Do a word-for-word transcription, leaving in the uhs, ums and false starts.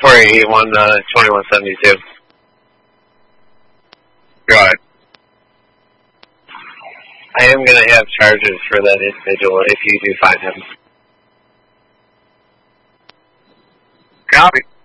four eight one, uh, twenty-one seventy-two. Go ahead. I am going to have charges for that individual if you do find him. Copy.